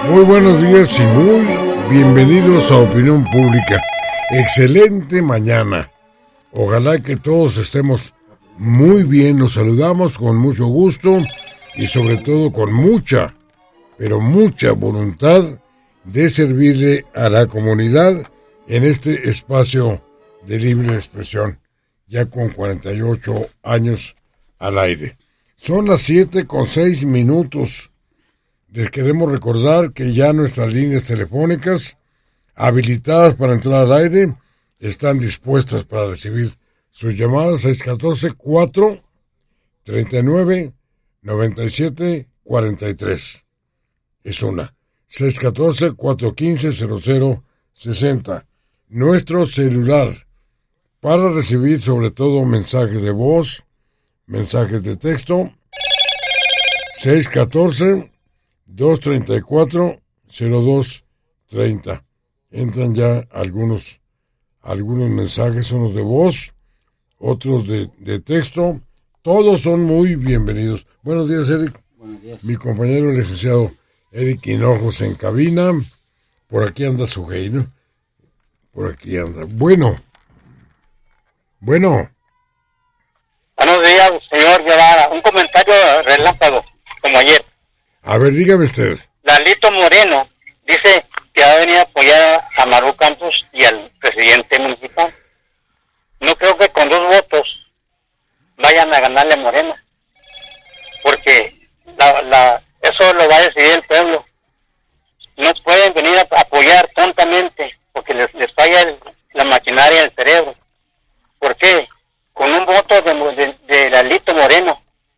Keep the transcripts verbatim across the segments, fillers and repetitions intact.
Muy buenos días y muy bienvenidos a Opinión Pública. Excelente mañana. Ojalá que todos estemos muy bien. Nos saludamos con mucho gusto y sobre todo con mucha, pero mucha voluntad de servirle a la comunidad en este espacio de libre expresión, ya con cuarenta y ocho años al aire. Son las siete con seis minutos. Les queremos recordar que ya nuestras líneas telefónicas habilitadas para entrar al aire están dispuestas para recibir sus llamadas. Seis uno cuatro, cuatro tres nueve, nueve siete cuatro tres. Es una. seis uno cuatro, cuatro uno cinco, cero cero seis cero. Nuestro celular para recibir sobre todo mensajes de voz, mensajes de texto. seis uno cuatro, dos tres cuatro, cero dos tres cero. Entran ya algunos, algunos mensajes, unos de voz, otros de, de texto. Todos son muy bienvenidos. Buenos días, Eric. Buenos días. Mi compañero el licenciado Eric Hinojos en cabina. Por aquí anda Sujei, ¿no? Por aquí anda. Bueno. Bueno. Buenos días, señor Guevara. Un comentario relámpago, como ayer. A ver, dígame usted. Lalito Moreno dice que va a venir a apoyar a Maru Campos y al presidente municipal. No creo que con dos votos vayan a ganarle a Moreno, porque la, la, eso lo va a decidir el pueblo. No pueden venir a apoyar tontamente, porque les, les falla el, la maquinaria del cerebro. ¿Por qué? Con un voto de, de, de Lalito Moreno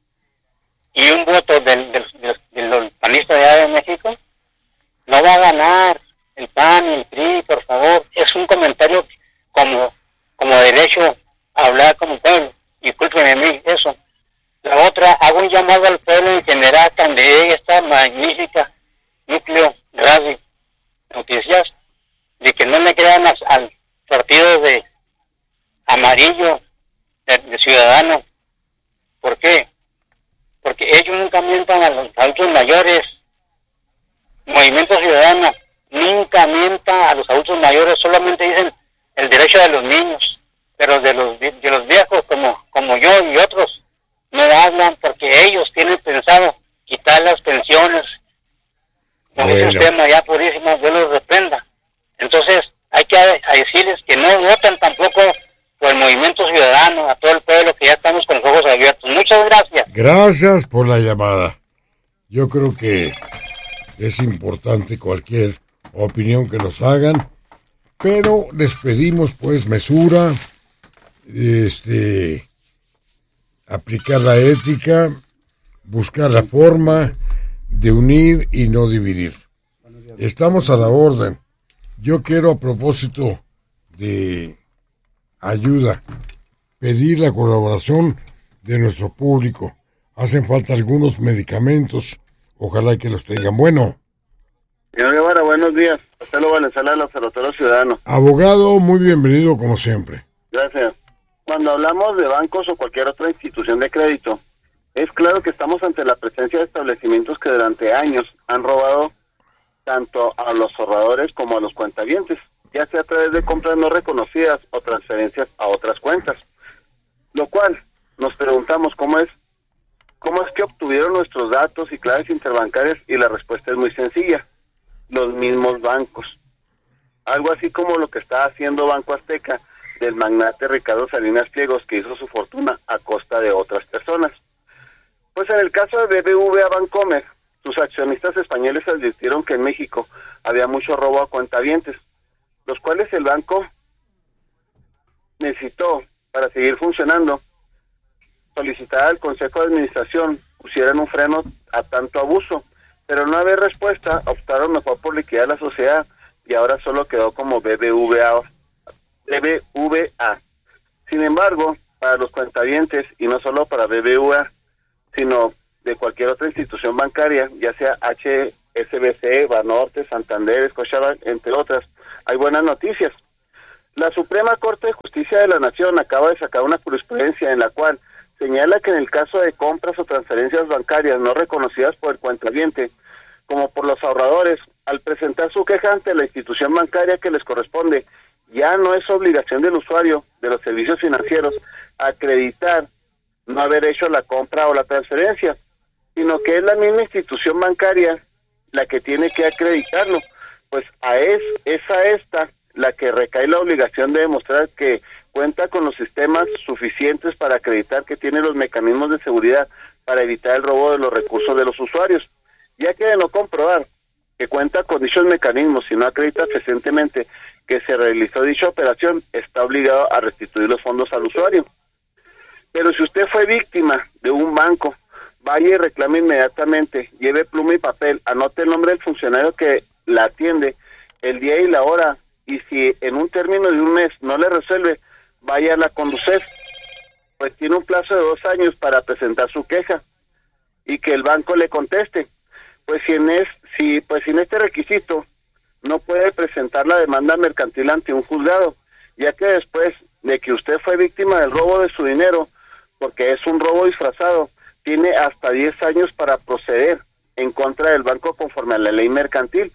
y un voto del, del, del, del panista de allá de México, no va a ganar el P A N y el P R I, por favor. Es un comentario como, como derecho a hablar como pueblo. Discúlpeme a mí, eso. La otra, hago un llamado al pueblo en general, donde llegue esta magnífica núcleo radio noticias, de que no le crean al, al partido de amarillo, de, de Ciudadanos. ¿Por qué? Porque ellos nunca mientan a los adultos mayores. Movimiento Ciudadano nunca mienta a los adultos mayores, solamente dicen el derecho de los niños, pero de los de los viejos como como yo y otros no hablan, porque ellos tienen pensado quitar las pensiones. Como dice usted, María Purísima, Dios los reprenda. Entonces hay que a, a decirles que no votan tampoco por el Movimiento Ciudadano, a todo el pueblo, que ya estamos con los ojos abiertos. Muchas gracias. Gracias por la llamada. Yo creo que es importante cualquier opinión que nos hagan, pero les pedimos pues mesura, este, aplicar la ética, buscar la forma de unir y no dividir. Estamos a la orden. Yo quiero, a propósito de ayuda, pedir la colaboración de nuestro público. Hacen falta algunos medicamentos, ojalá que los tengan. Bueno. Señor Guevara, buenos días. Marcelo Valenzuela, del Observatorio Ciudadano. Abogado, muy bienvenido como siempre. Gracias. Cuando hablamos de bancos o cualquier otra institución de crédito, es claro que estamos ante la presencia de establecimientos que durante años han robado tanto a los ahorradores como a los cuentavientes, ya sea a través de compras no reconocidas o transferencias a otras cuentas. Lo cual nos preguntamos cómo es, cómo es que obtuvieron nuestros datos y claves interbancarias, y la respuesta es muy sencilla: los mismos bancos. Algo así como lo que está haciendo Banco Azteca del magnate Ricardo Salinas Pliegos, que hizo su fortuna a costa de otras personas. Pues en el caso de B B V A Bancomer, sus accionistas españoles advirtieron que en México había mucho robo a cuentavientes, los cuales el banco necesitó, para seguir funcionando, solicitar al Consejo de Administración pusieran un freno a tanto abuso, pero no haber respuesta, optaron mejor por liquidar la sociedad y ahora solo quedó como B B V A. B B V A. Sin embargo, para los cuentavientes, y no solo para B B V A, sino de cualquier otra institución bancaria, ya sea H S B C, Banorte, Santander, Scotiabank, entre otras, hay buenas noticias. La Suprema Corte de Justicia de la Nación acaba de sacar una jurisprudencia en la cual señala que en el caso de compras o transferencias bancarias no reconocidas por el cuentaviente, como por los ahorradores, al presentar su queja ante la institución bancaria que les corresponde, ya no es obligación del usuario de los servicios financieros acreditar no haber hecho la compra o la transferencia, sino que es la misma institución bancaria la que tiene que acreditarlo. Pues a es, es a esta la que recae la obligación de demostrar que cuenta con los sistemas suficientes para acreditar que tiene los mecanismos de seguridad para evitar el robo de los recursos de los usuarios, ya que de no comprobar que cuenta con dichos mecanismos y no acredita fehacientemente que se realizó dicha operación, está obligado a restituir los fondos al usuario. Pero si usted fue víctima de un banco, vaya y reclame inmediatamente, lleve pluma y papel, anote el nombre del funcionario que la atiende, el día y la hora, y si en un término de un mes no le resuelve, vaya a la Conducef, pues tiene un plazo de dos años para presentar su queja y que el banco le conteste. Pues si en, es, si, pues sin este requisito no puede presentar la demanda mercantil ante un juzgado, ya que después de que usted fue víctima del robo de su dinero, porque es un robo disfrazado, tiene hasta diez años para proceder en contra del banco conforme a la ley mercantil,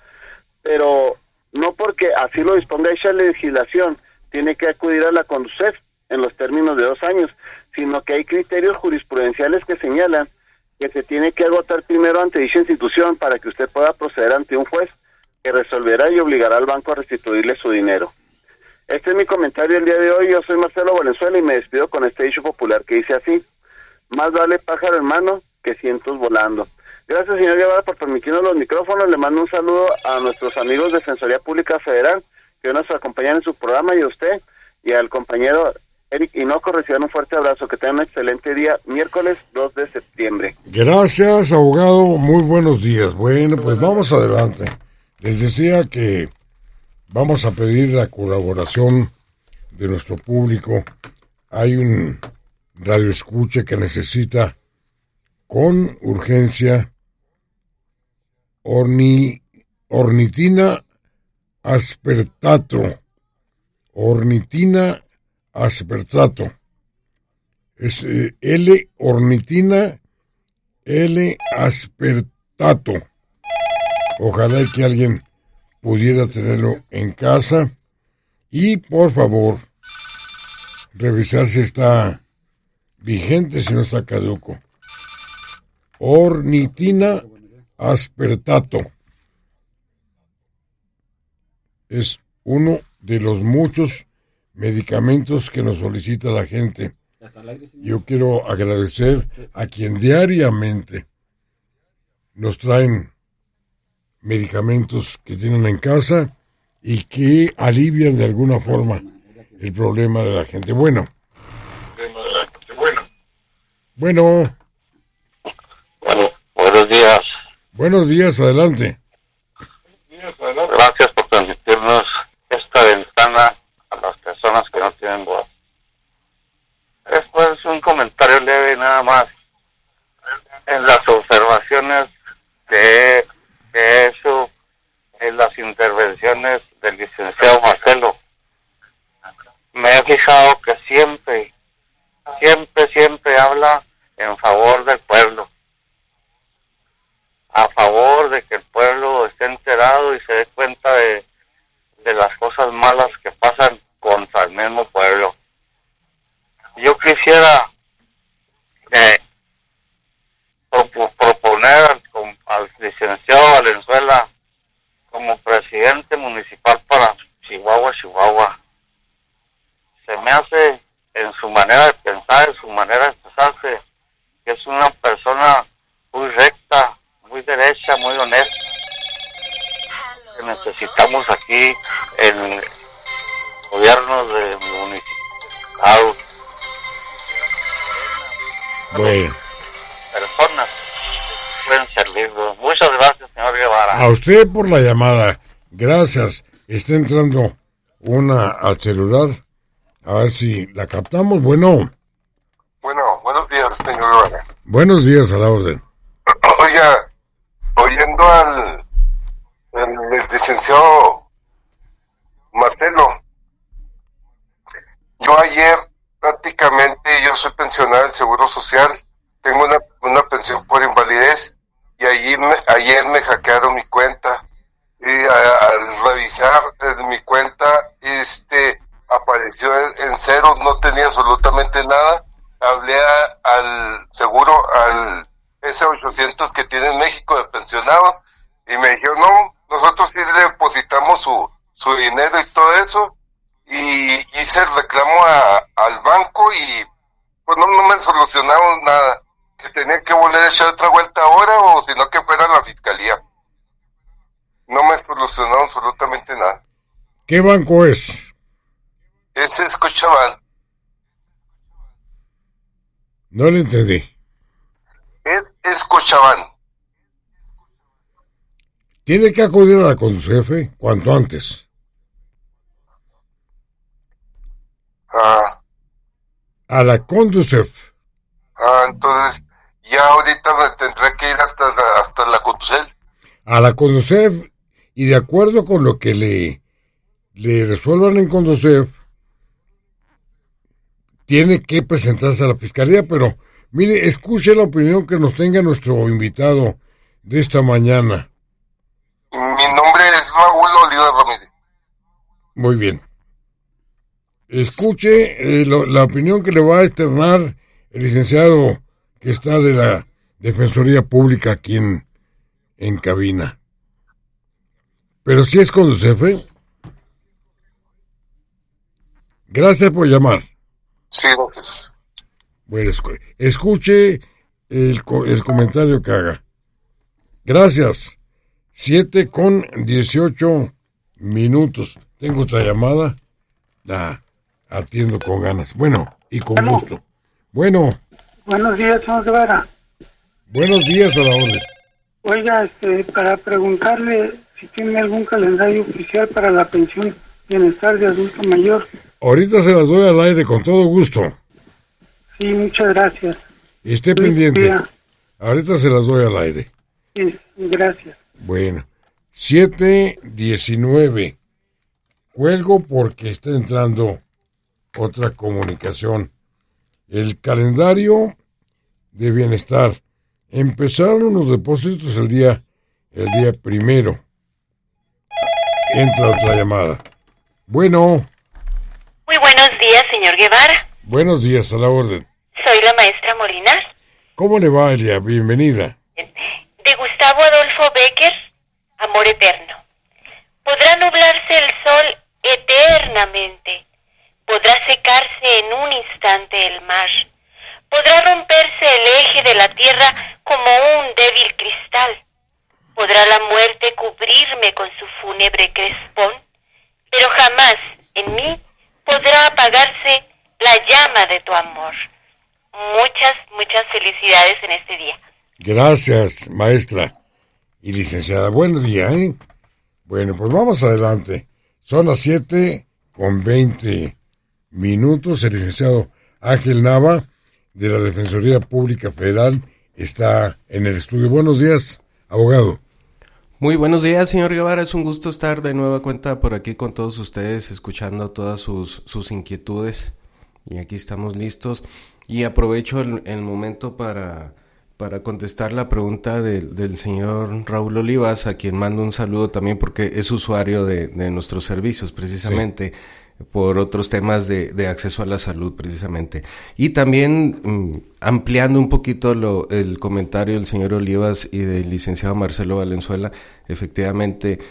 pero no porque así lo disponga esa legislación, tiene que acudir a la Conducef en los términos de dos años, sino que hay criterios jurisprudenciales que señalan que se tiene que agotar primero ante dicha institución para que usted pueda proceder ante un juez que resolverá y obligará al banco a restituirle su dinero. Este es mi comentario el día de hoy. Yo soy Marcelo Valenzuela y me despido con este dicho popular que dice así: más vale pájaro en mano que cientos volando. Gracias, señor Guevara, por permitirnos los micrófonos. Le mando un saludo a nuestros amigos de Defensoría Pública Federal que hoy nos acompañan en su programa, y a usted y al compañero Eric Hinojo reciban un fuerte abrazo. Que tengan un excelente día, miércoles dos de septiembre. Gracias, abogado. Muy buenos días. Bueno, pues vamos adelante. Les decía que vamos a pedir la colaboración de nuestro público. Hay un radioescucha que necesita con urgencia orni, ornitina aspartato. Ornitina aspartato. Es eh, L-ornitina L-aspartato. Ojalá que alguien pudiera tenerlo en casa. Y por favor, revisar si está vigente, si no está caduco. Ornitina aspartato. Es uno de los muchos medicamentos que nos solicita la gente. Yo quiero agradecer a quien diariamente nos traen medicamentos que tienen en casa y que alivian de alguna forma el problema de la gente. Bueno. Bueno. Bueno, buenos días. Buenos días, adelante. Gracias por permitirnos esta ventana a las personas que no tienen voz. Esto es un comentario leve nada más en las observaciones que he hecho en las intervenciones del licenciado Marcelo. Me he fijado que siempre, siempre, siempre habla en favor del pueblo, a favor de que el pueblo esté enterado y se dé cuenta de, de las cosas malas que pasan contra el mismo pueblo. Yo quisiera eh, pro- proponer al, al licenciado Valenzuela como presidente municipal para Chihuahua, Chihuahua. Se me hace, en su manera de pensar, en su manera de expresarse, que es una persona muy recta, muy derecha, muy honesta, que necesitamos aquí en el gobierno de municipal. Bueno. Personas pueden servirnos. Muchas gracias, señor Guevara. A usted por la llamada. Gracias. Está entrando una al celular. A ver si la captamos. Bueno. Bueno, buenos días, señor Guevara. Buenos días, a la orden. Oiga, oyendo al el, el licenciado Marcelo, yo ayer prácticamente, yo soy pensionado del Seguro Social, tengo una, una pensión por invalidez, y allí me, ayer me hackearon mi cuenta, y absolutamente nada. Hablé a, al seguro, al ese ochocientos que tiene en México de pensionados, y me dijeron, no, nosotros sí le depositamos su, su dinero y todo eso, y hice el reclamo a, al banco y pues no, no me solucionaron nada, que tenía que volver a echar otra vuelta ahora o si no que fuera a la fiscalía. No me solucionaron absolutamente nada. ¿Qué banco es? Este es Scotiabank. No le entendí. Es Scotiabank. Tiene que acudir a la Conducef cuanto antes. Ah. A la Conducef. Ah, entonces ya ahorita me tendré que ir hasta la, hasta la Conducef. A la Conducef, y de acuerdo con lo que le, le resuelvan en Conducef, tiene que presentarse a la fiscalía, pero mire, escuche la opinión que nos tenga nuestro invitado de esta mañana. Mi nombre es Raúl Oliva Ramírez. Muy bien. Escuche eh, lo, la opinión que le va a externar el licenciado que está de la Defensoría Pública aquí en, en cabina. Pero si es Conducef, ¿eh? Gracias por llamar. Sí, gracias. Bueno, escuche el, el comentario que haga. Gracias. Siete con dieciocho minutos. Tengo otra llamada. La atiendo con ganas. Bueno, y con bueno. gusto. Bueno. Buenos días, señor Guevara. Buenos días, a la orden. Oiga, este, para preguntarle si tiene algún calendario oficial para la pensión bienestar de adulto mayor. Ahorita se las doy al aire con todo gusto. Sí, muchas gracias. Esté sí, pendiente. Día. Ahorita se las doy al aire. Sí, gracias. Bueno, siete diecinueve. Cuelgo porque está entrando otra comunicación. El calendario de bienestar. Empezaron los depósitos el día, el día primero. Entra otra llamada. Bueno. Muy buenos días, señor Guevara. Buenos días, a la orden. Soy la maestra Molinar. ¿Cómo le va, Elia? Bienvenida. De Gustavo Adolfo Bécquer, Amor Eterno. Podrá nublarse el sol eternamente. Podrá secarse en un instante el mar. Podrá romperse el eje de la tierra como un débil cristal. Podrá la muerte cubrirme con su fúnebre crespón, pero jamás en mí podrá apagarse la llama de tu amor. Muchas, muchas felicidades en este día. Gracias, maestra y licenciada. Buen día, ¿eh? Bueno, pues vamos adelante. Son las siete con veinte minutos. El licenciado Ángel Nava, de la Defensoría Pública Federal, está en el estudio. Buenos días, abogado. Muy buenos días, señor Guevara. Es un gusto estar de nueva cuenta por aquí con todos ustedes, escuchando todas sus, sus inquietudes. Y aquí estamos listos. Y aprovecho el, el momento para, para contestar la pregunta de, del señor Raúl Olivas, a quien mando un saludo también porque es usuario de, de nuestros servicios, precisamente. Sí. Por otros temas de, de acceso a la salud, precisamente. Y también um, ampliando un poquito lo, el comentario del señor Olivas y del licenciado Marcelo Valenzuela, efectivamente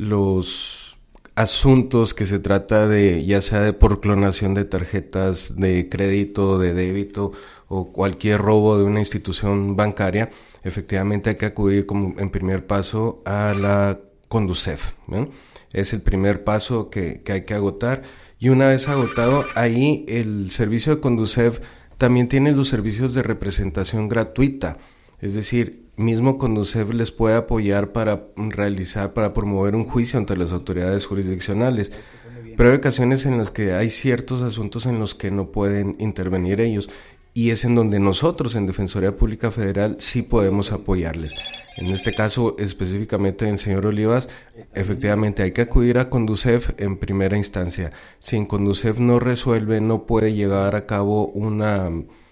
los asuntos que se trata de, ya sea de por clonación de tarjetas de crédito, de débito o cualquier robo de una institución bancaria, efectivamente hay que acudir como en primer paso a la Conducef, ¿no? Es el primer paso que, que hay que agotar. Y una vez agotado, ahí el servicio de Conducef también tiene los servicios de representación gratuita. Es decir, mismo Conducef les puede apoyar para realizar, para promover un juicio ante las autoridades jurisdiccionales. Pero hay ocasiones en las que hay ciertos asuntos en los que no pueden intervenir ellos. Y es en donde nosotros, en Defensoría Pública Federal, sí podemos apoyarles. En este caso, específicamente el señor Olivas, efectivamente hay que acudir a Conducef en primera instancia. Si en Conducef no resuelve, no puede llevar a cabo una...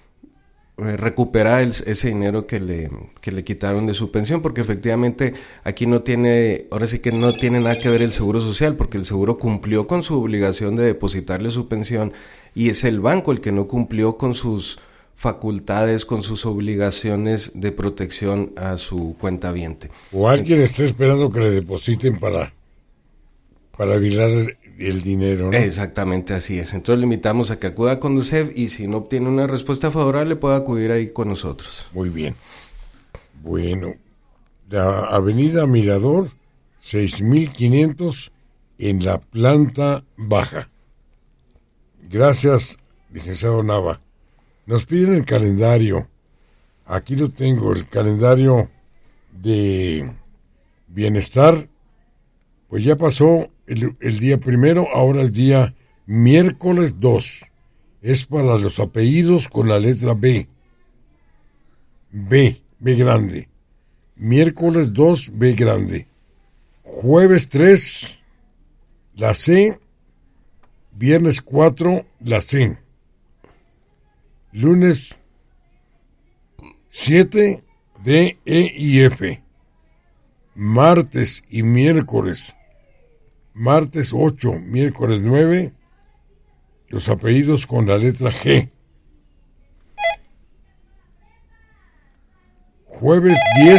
Eh, recuperar el, ese dinero que le, que le quitaron de su pensión, porque efectivamente aquí no tiene, ahora sí que no tiene nada que ver el Seguro Social, porque el Seguro cumplió con su obligación de depositarle su pensión y es el banco el que no cumplió con sus facultades, con sus obligaciones de protección a su cuentaviente. O alguien está esperando que le depositen para, para virar el, el dinero, ¿no? Exactamente, así es. Entonces le invitamos a que acuda a Conducef y si no obtiene una respuesta favorable puede acudir ahí con nosotros. Muy bien. Bueno, la avenida Mirador, seis mil quinientos en la planta baja. Gracias, licenciado Nava. Nos piden el calendario. Aquí lo tengo, el calendario de bienestar. Pues ya pasó el, el día primero, ahora es día miércoles dos. Es para los apellidos con la letra B. B, B grande. Miércoles dos, B grande. Jueves tres, la C. Viernes cuatro, la C. Lunes siete, D, E y F. Martes y miércoles. Martes ocho, miércoles nueve. Los apellidos con la letra G. Jueves diez,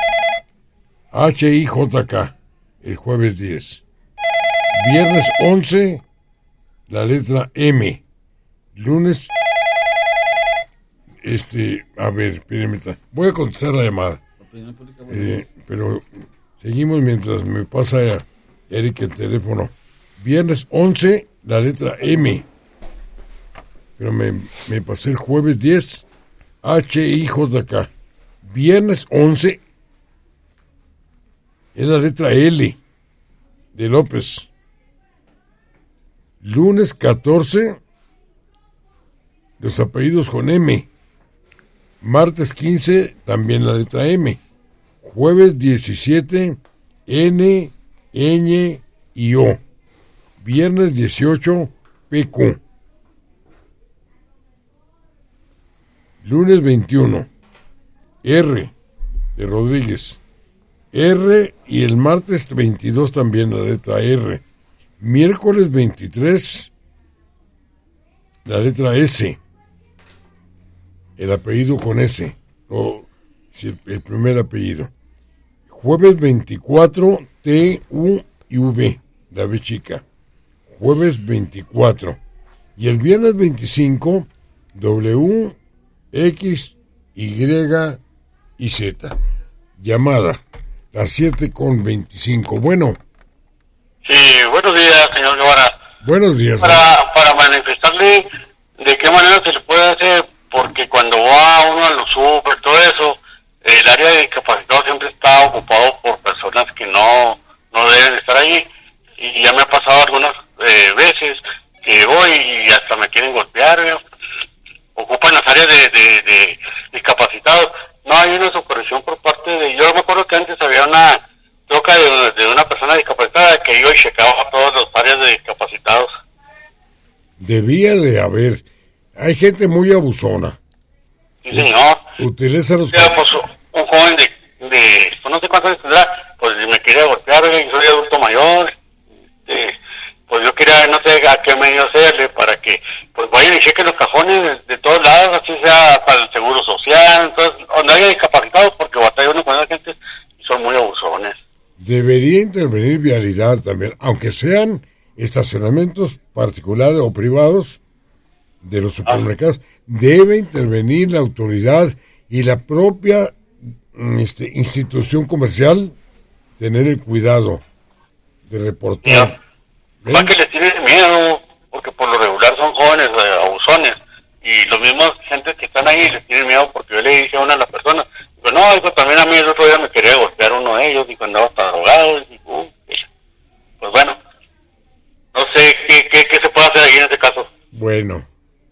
H I J K. El jueves diez. Viernes once, la letra M. Lunes, este, a ver, espérenme, voy a contestar la llamada. Eh, pero seguimos mientras me pasa a Eric el teléfono. Viernes once, la letra M. Pero me, me pasé el jueves diez, H I J K. Viernes once, es la letra L de López. Lunes catorce, los apellidos con M. Martes quince, también la letra M. Jueves diecisiete, N, Ñ y O. Viernes dieciocho, P Q. Lunes veintiuno, R de Rodríguez. R y el martes veintidós también la letra R. Miércoles veintitrés, la letra S. El apellido con S, o el primer apellido. Jueves veinticuatro, T, U y V, la B chica. Jueves veinticuatro. Y el viernes veinticinco, W, X, Y y Z. Llamada, las siete con veinticinco. Bueno. Sí, buenos días, señor Guevara. Buenos días. Para, para manifestarle de qué manera se le puede hacer, porque cuando va uno a los súper, todo eso, el área de discapacitados siempre está ocupado por personas que no, no deben estar ahí. Y ya me ha pasado algunas eh, veces que voy y hasta me quieren golpear, ¿no? Ocupan las áreas de, de, de discapacitados. No hay una supervisión por parte de... Yo me acuerdo que antes había una troca de, de una persona discapacitada que iba y checaba todas las áreas de discapacitados. Debía de haber. Hay gente muy abusona. Sí, señor. Utiliza los... Ya, pues, un joven de, de... Pues no sé cuántos años tendrá, pues me quería golpear, yo soy adulto mayor. Este, pues yo quería, no sé a qué medio hacerle para que pues vayan y chequen los cajones de, de todos lados, así sea para el seguro social, entonces, donde haya discapacitados, porque batalla uno con esa gente y son muy abusones. Debería intervenir vialidad también, aunque sean estacionamientos particulares o privados de los supermercados, ah. Debe intervenir la autoridad y la propia este, institución comercial tener el cuidado de reportar. Más que les tienen miedo, porque por lo regular son jóvenes eh, abusones, y los mismos gentes que están ahí les tienen miedo, porque yo le dije a una de las personas, digo, no, digo, también a mí el otro día me quería golpear uno de ellos, y cuando andaba hasta drogado, y digo, uh, pues bueno, no sé qué, qué, qué se puede hacer ahí en este caso. Bueno,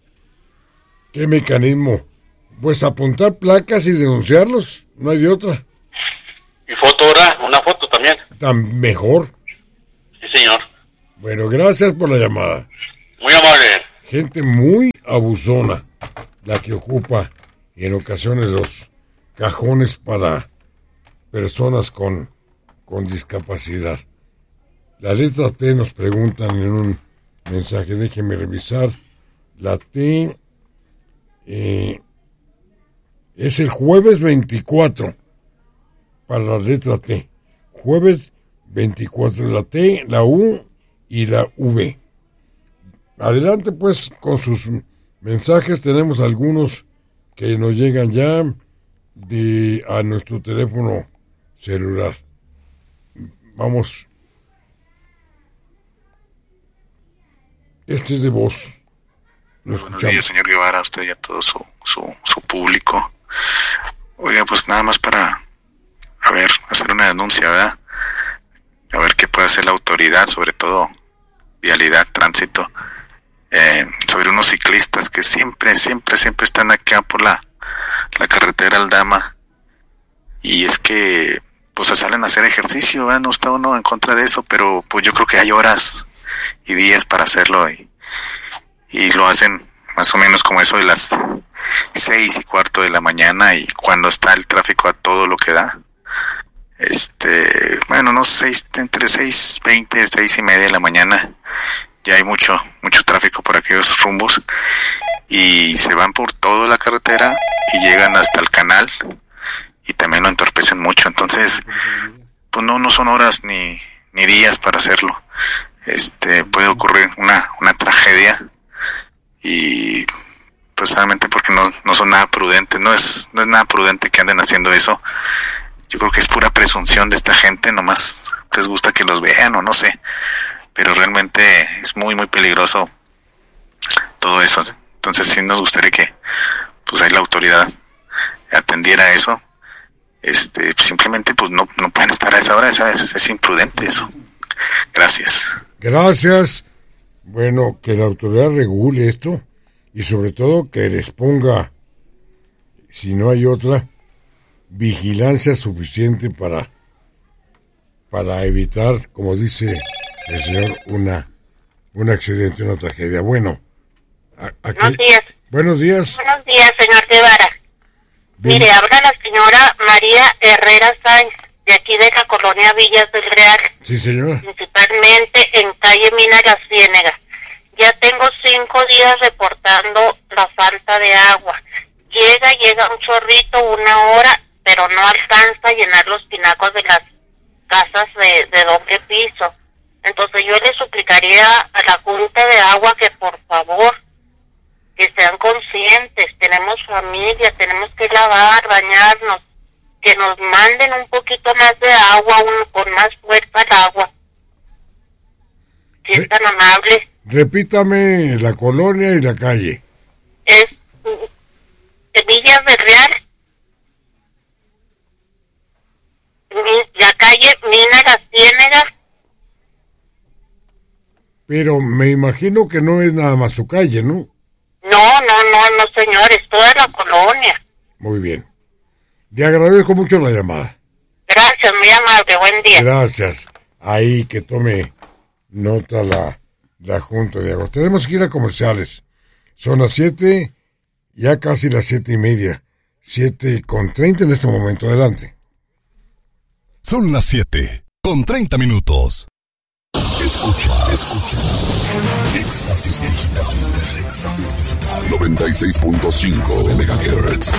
¿qué mecanismo? Pues apuntar placas y denunciarlos, no hay de otra. Y foto, ¿verdad? Una foto también. Tan mejor. Sí, señor. Bueno, gracias por la llamada. Muy amable. Gente muy abusona la que ocupa en ocasiones los cajones para personas con, con discapacidad. La letra T nos preguntan en un mensaje, déjenme revisar. La T eh, es el jueves veinticuatro para la letra T. Jueves veinticuatro, la T, la U y la V. Adelante pues con sus mensajes. Tenemos algunos que nos llegan ya de a nuestro teléfono celular. Vamos. Este es de voz. Nos Buenos días, señor Guevara, a usted y a todo su, su, su público. Oiga, pues nada más para, a ver, hacer una denuncia, ¿verdad? A ver qué puede hacer la autoridad, sobre todo vialidad, tránsito, eh, sobre unos ciclistas que siempre, siempre, siempre están acá por la, la carretera Aldama. Y es que, pues se salen a hacer ejercicio, ¿verdad? No está uno en contra de eso, pero pues yo creo que hay horas y días para hacerlo y, y lo hacen más o menos como eso de las seis y cuarto de la mañana y cuando está el tráfico a todo lo que da. Este, bueno, no seis, entre seis veinte, seis y media de la mañana ya hay mucho, mucho tráfico por aquellos rumbos y se van por toda la carretera y llegan hasta el canal y también lo entorpecen mucho. Entonces, pues no, no son horas ni, ni días para hacerlo. Este, puede ocurrir una, una tragedia y pues solamente porque no, no son nada prudentes, no es, no es nada prudente que anden haciendo eso. Yo creo que es pura presunción de esta gente, nomás les gusta que los vean o no sé, pero realmente es muy muy peligroso todo eso. Entonces sí nos gustaría que pues ahí la autoridad atendiera eso. Este, simplemente pues no, no pueden estar a esa hora, es, es, es imprudente eso. Gracias. Gracias. Bueno, que la autoridad regule esto y sobre todo que les ponga, si no hay otra, vigilancia suficiente para para evitar, como dice el señor, una un accidente, una tragedia. Bueno, a, aquí, buenos días. Buenos días. Buenos días, señor Guevara. Bien. Mire, habla la señora María Herrera Sáenz, de aquí de la colonia Villas del Real. Sí, señora. Principalmente en calle Mina La Ciénega. Ya tengo cinco días reportando la falta de agua. Llega, llega un chorrito, una hora, pero no alcanza a llenar los tinacos de las casas de, de doble piso. Entonces yo le suplicaría a la Junta de Agua que por favor, que sean conscientes, tenemos familia, tenemos que lavar, bañarnos, que nos manden un poquito más de agua, un, con más fuerza al agua. Si es tan amable. Repítame la colonia y la calle. Es Villas del Real, la calle Mina La Ciénega. Pero me imagino que no es nada más su calle, ¿no? No, no, no, no, señor, es toda la colonia. Muy bien. Le agradezco mucho la llamada. Gracias, muy amable, buen día. Gracias. Ahí que tome nota la, la Junta de Agua. Tenemos que ir a comerciales. Son las siete, ya casi las siete y media. Siete con treinta en este momento. Adelante. Son las siete con treinta minutos. Escucha, escucha. Éxtasis Digital. Éxtasis Digital. noventa y seis punto cinco de megahertz.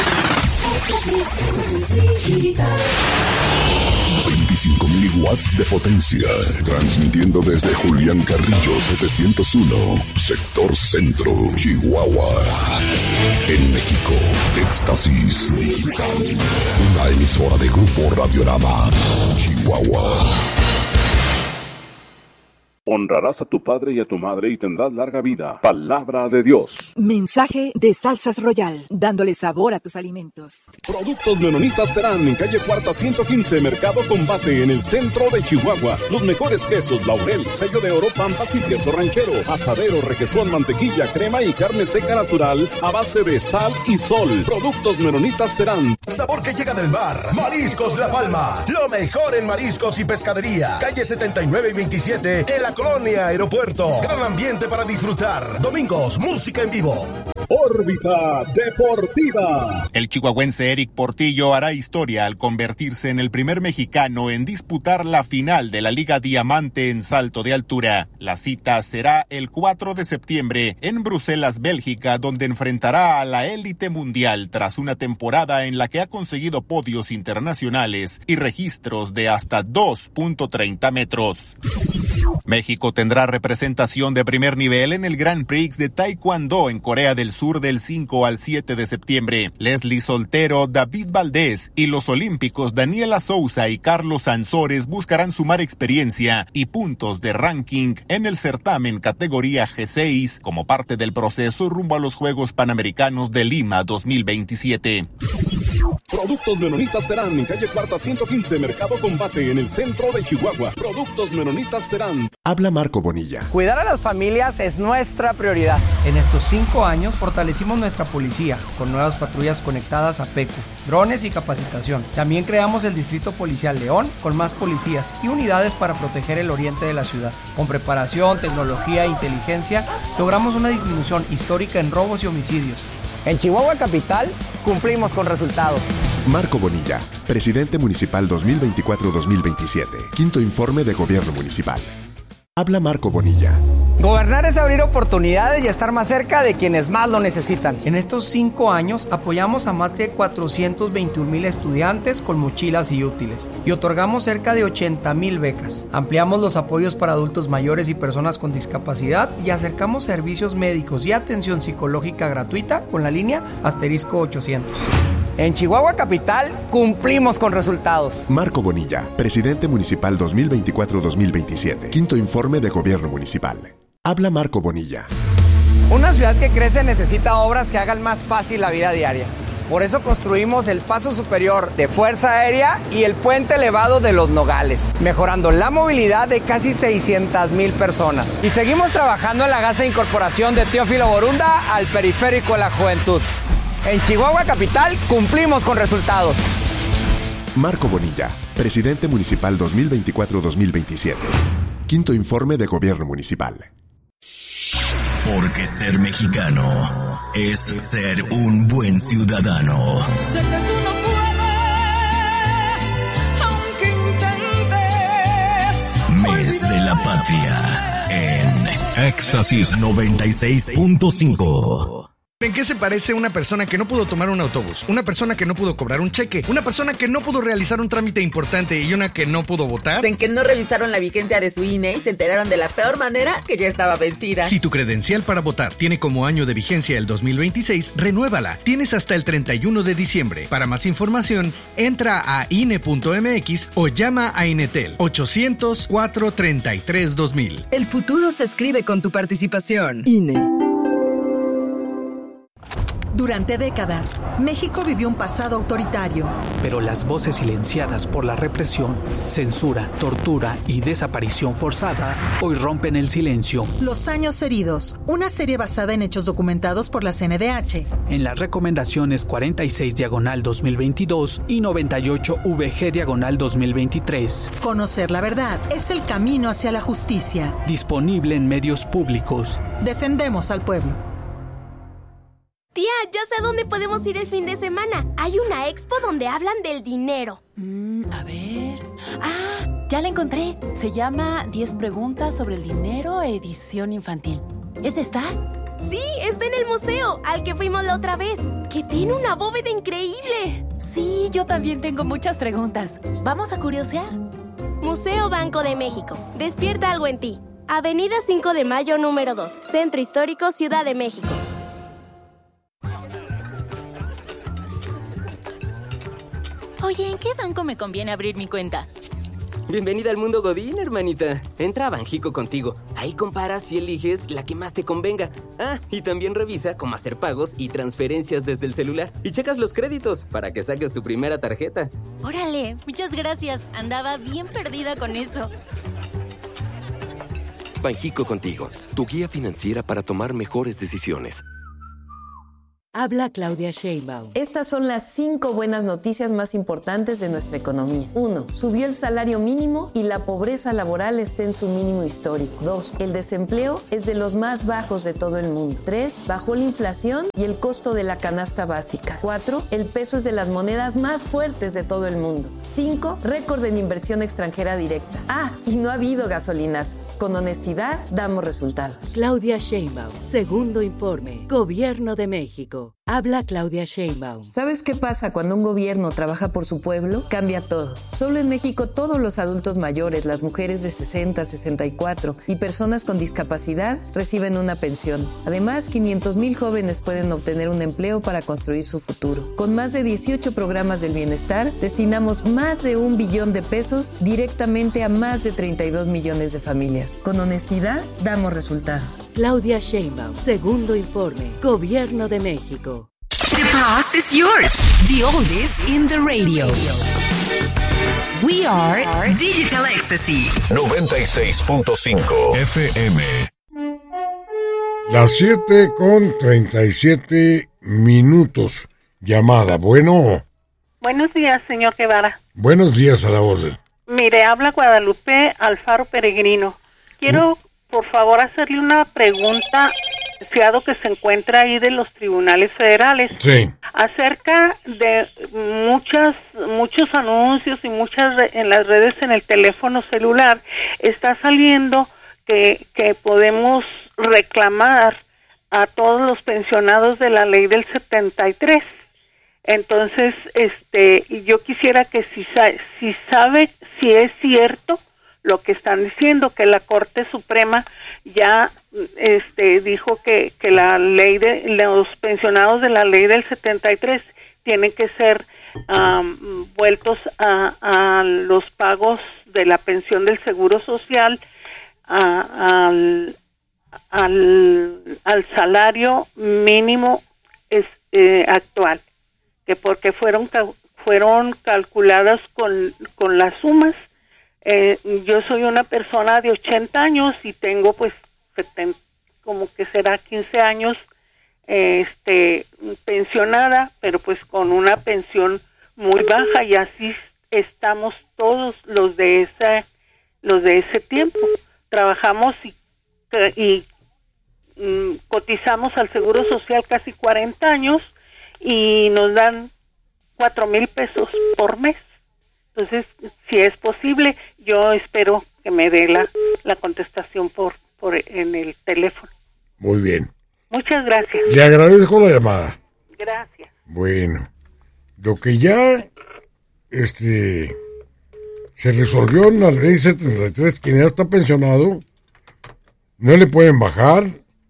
veinticinco mil watts de potencia. Transmitiendo desde Julián Carrillo setecientos uno, sector centro, Chihuahua. En México, Éxtasis Digital. Una emisora de Grupo Radiorama, Chihuahua. Honrarás a tu padre y a tu madre y tendrás larga vida. Palabra de Dios. Mensaje de Salsas Royal, dándole sabor a tus alimentos. Productos Menonitas Terán, en calle Cuarta ciento quince, Mercado Combate, en el centro de Chihuahua. Los mejores quesos, Laurel, sello de oro, Pampas y queso ranchero. Asadero, requesón, mantequilla, crema y carne seca natural a base de sal y sol. Productos Menonitas Terán. Sabor que llega del mar. Mariscos La Palma. Lo mejor en mariscos y pescadería. Calle setenta y nueve y veintisiete, en la colonia Aeropuerto. Gran ambiente para disfrutar. Domingos, música en vivo. Órbita Deportiva. El chihuahuense Eric Portillo hará historia al convertirse en el primer mexicano en disputar la final de la Liga Diamante en salto de altura. La cita será el cuatro de septiembre en Bruselas, Bélgica, donde enfrentará a la élite mundial tras una temporada en la que ha conseguido podios internacionales y registros de hasta dos punto treinta metros. México tendrá representación de primer nivel en el Grand Prix de Taekwondo en Corea del Sur del cinco al siete de septiembre. Leslie Soltero, David Valdés y los olímpicos Daniela Souza y Carlos Ansores buscarán sumar experiencia y puntos de ranking en el certamen categoría G seis como parte del proceso rumbo a los Juegos Panamericanos de Lima dos mil veintisiete. Productos Menonitas Terán, en calle Cuarta ciento quince, Mercado Combate, en el centro de Chihuahua. Productos Menonitas Terán. Habla Marco Bonilla. Cuidar a las familias es nuestra prioridad. En estos cinco años fortalecimos nuestra policía con nuevas patrullas conectadas a PECU, drones y capacitación. También creamos el Distrito Policial León con más policías y unidades para proteger el oriente de la ciudad. Con preparación, tecnología e inteligencia, logramos una disminución histórica en robos y homicidios. En Chihuahua Capital cumplimos con resultados. Marco Bonilla, presidente municipal dos mil veinticuatro a dos mil veintisiete. Quinto informe de gobierno municipal. Habla Marco Bonilla. Gobernar es abrir oportunidades y estar más cerca de quienes más lo necesitan. En estos cinco años apoyamos a más de cuatrocientos veintiún mil estudiantes con mochilas y útiles y otorgamos cerca de ochenta mil becas. Ampliamos los apoyos para adultos mayores y personas con discapacidad y acercamos servicios médicos y atención psicológica gratuita con la línea asterisco ochocientos. En Chihuahua Capital cumplimos con resultados. Marco Bonilla, presidente municipal dos mil veinticuatro a dos mil veintisiete. Quinto informe de gobierno municipal. Habla Marco Bonilla. Una ciudad que crece necesita obras que hagan más fácil la vida diaria. Por eso construimos el paso superior de Fuerza Aérea y el puente elevado de Los Nogales, mejorando la movilidad de casi seiscientas mil personas. Y seguimos trabajando en la gasa de incorporación de Teófilo Borunda al periférico de la juventud. En Chihuahua Capital cumplimos con resultados. Marco Bonilla, presidente municipal dos mil veinticuatro a dos mil veintisiete. Quinto informe de gobierno municipal. Porque ser mexicano es ser un buen ciudadano. Sé que tú no puedes, aunque intentes. Mes de la Patria en Éxtasis noventa y seis punto cinco. ¿En qué se parece una persona que no pudo tomar un autobús? Una persona que no pudo cobrar un cheque, una persona que no pudo realizar un trámite importante y una que no pudo votar. En que no revisaron la vigencia de su I N E y se enteraron de la peor manera que ya estaba vencida. Si tu credencial para votar tiene como año de vigencia el dos mil veintiséis, renuévala. Tienes hasta el treinta y uno de diciembre. Para más información, entra a I N E punto M X o llama a Inetel ochocientos, cuatrocientos treinta y tres, dos mil. El futuro se escribe con tu participación. I N E. Durante décadas, México vivió un pasado autoritario. Pero las voces silenciadas por la represión, censura, tortura y desaparición forzada hoy rompen el silencio. Los años heridos, una serie basada en hechos documentados por la C N D H. En las recomendaciones cuarenta y seis diagonal dos mil veintidós y noventa y ocho V G diagonal dos mil veintitrés. Conocer la verdad es el camino hacia la justicia. Disponible en medios públicos. Defendemos al pueblo. Tía, ya sé a dónde podemos ir el fin de semana. Hay una expo donde hablan del dinero. Mm, a ver... Ah, ya la encontré. Se llama diez preguntas sobre el dinero, edición infantil. ¿Es esta? Sí, está en el museo, al que fuimos la otra vez. Que tiene una bóveda increíble. Sí, yo también tengo muchas preguntas. ¿Vamos a curiosear? Museo Banco de México. Despierta algo en ti. Avenida cinco de Mayo, número dos. Centro Histórico, Ciudad de México. Oye, ¿en qué banco me conviene abrir mi cuenta? Bienvenida al mundo Godín, hermanita. Entra a Banjico contigo. Ahí comparas y eliges la que más te convenga. Ah, y también revisa cómo hacer pagos y transferencias desde el celular. Y checas los créditos para que saques tu primera tarjeta. Órale, muchas gracias. Andaba bien perdida con eso. Banjico contigo, tu guía financiera para tomar mejores decisiones. Habla Claudia Sheinbaum. Estas son las cinco buenas noticias más importantes de nuestra economía. Uno, subió el salario mínimo y la pobreza laboral está en su mínimo histórico. Dos, el desempleo es de los más bajos de todo el mundo. Tres, bajó la inflación y el costo de la canasta básica. Cuatro, el peso es de las monedas más fuertes de todo el mundo. Cinco, récord en inversión extranjera directa. Ah, y no ha habido gasolinazos. Con honestidad, damos resultados. Claudia Sheinbaum, segundo informe, Gobierno de México. Habla Claudia Sheinbaum. ¿Sabes qué pasa cuando un gobierno trabaja por su pueblo? Cambia todo. Solo en México todos los adultos mayores, las mujeres de sesenta, sesenta y cuatro y personas con discapacidad reciben una pensión. Además, quinientos mil jóvenes pueden obtener un empleo para construir su futuro. Con más de dieciocho programas del bienestar, destinamos más de un billón de pesos directamente a más de treinta y dos millones de familias. Con honestidad, damos resultados. Claudia Sheinbaum, segundo informe, Gobierno de México. The past is yours. The oldest in the radio. We are Digital Ecstasy. noventa y seis punto cinco F M. Las siete con treinta y siete minutos. Llamada. Bueno. Buenos días, señor Guevara. Buenos días, a la orden. Mire, habla Guadalupe Alfaro Peregrino. Quiero, ¿Mm? por favor, hacerle una pregunta, fiado que se encuentra ahí de los tribunales federales. Sí. Acerca de muchas, muchos anuncios y muchas re- en las redes, en el teléfono celular, está saliendo que, que podemos reclamar a todos los pensionados de la ley del setenta y tres. Entonces, este, yo quisiera que si, sa- si sabe si es cierto lo que están diciendo, que la Corte Suprema ya este dijo que, que la ley de los pensionados de la ley del setenta y tres tienen que ser um, vueltos a, a los pagos de la pensión del Seguro Social, a, al, al, al salario mínimo es, eh, actual, que porque fueron fueron calculadas con, con las sumas. Eh, yo soy una persona de ochenta años y tengo pues setenta, como que será quince años eh, este pensionada, pero pues con una pensión muy baja, y así estamos todos los de ese los de ese tiempo. Trabajamos y, y mm, cotizamos al Seguro Social casi cuarenta años y nos dan cuatro mil pesos por mes. Entonces, si es posible, yo espero que me dé la, la contestación por, por en el teléfono. Muy bien. Muchas gracias. Le agradezco la llamada. Gracias. Bueno, lo que ya este se resolvió en la ley setenta y tres, quien ya está pensionado, no le pueden bajar,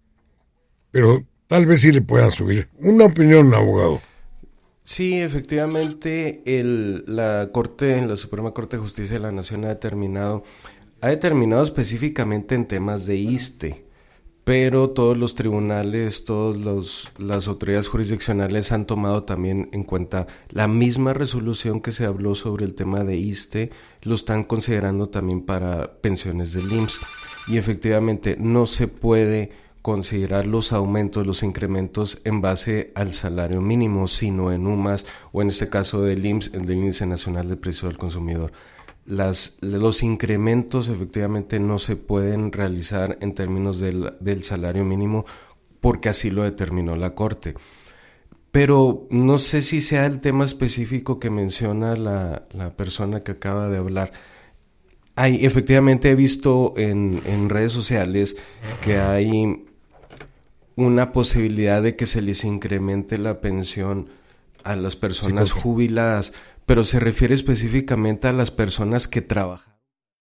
pero tal vez sí le puedan subir. Una opinión, abogado. Sí, efectivamente, el, la Corte, la Suprema Corte de Justicia de la Nación ha determinado, ha determinado específicamente en temas de I S S S T E, pero todos los tribunales, todas los, las autoridades jurisdiccionales han tomado también en cuenta la misma resolución que se habló sobre el tema de I S S S T E, lo están considerando también para pensiones del I M S S, y efectivamente no se puede considerar los aumentos, los incrementos en base al salario mínimo, sino en U M A S, o en este caso del I M S S, el del Índice Nacional de Precios del Consumidor. Las, los incrementos efectivamente no se pueden realizar en términos del, del salario mínimo, porque así lo determinó la Corte. Pero no sé si sea el tema específico que menciona la, la persona que acaba de hablar. Hay, efectivamente he visto en, en redes sociales que hay una posibilidad de que se les incremente la pensión a las personas sí, jubiladas, pero se refiere específicamente a las personas que trabajan.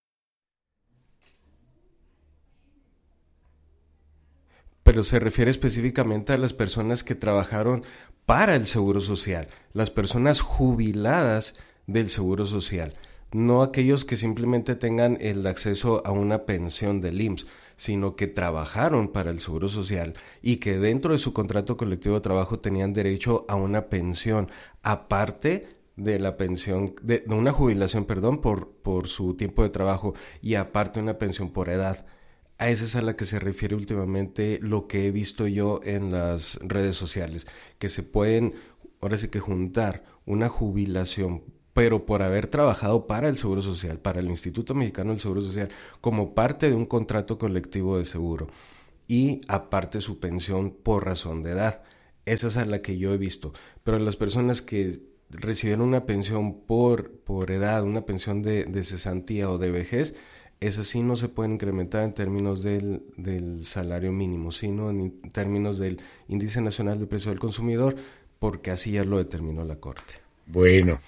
Pero se refiere específicamente a las personas que trabajaron para el Seguro Social, las personas jubiladas del Seguro Social, no aquellos que simplemente tengan el acceso a una pensión del I M S S, sino que trabajaron para el Seguro Social y que dentro de su contrato colectivo de trabajo tenían derecho a una pensión, aparte de la pensión, de, de una jubilación, perdón, por, por su tiempo de trabajo, y aparte una pensión por edad. A esa es a la que se refiere últimamente lo que he visto yo en las redes sociales, que se pueden, ahora sí que juntar una jubilación, pero por haber trabajado para el Seguro Social, para el Instituto Mexicano del Seguro Social, como parte de un contrato colectivo de seguro, y aparte su pensión por razón de edad. Esa es a la que yo he visto. Pero las personas que recibieron una pensión por, por edad, una pensión de, de cesantía o de vejez, esas sí no se pueden incrementar en términos del, del salario mínimo, sino en términos del Índice Nacional de Precio del Consumidor, porque así ya lo determinó la Corte. Bueno,